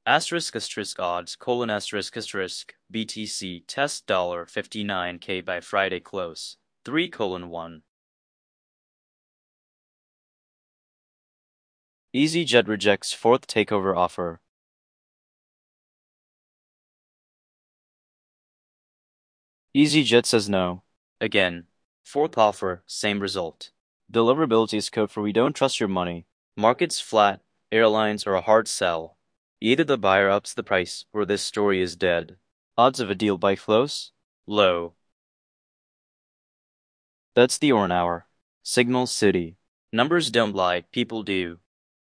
Odds, BTC, test $59K by Friday close, 3:1. EasyJet rejects fourth takeover offer. EasyJet says no. Again. Fourth offer, same result. Deliverability is code for we don't trust your money. Market's flat, airlines are a hard sell. Either the buyer ups the price or this story is dead. Odds of a deal by close? Low. That's the Orn Hour. Signal City. Numbers don't lie, people do.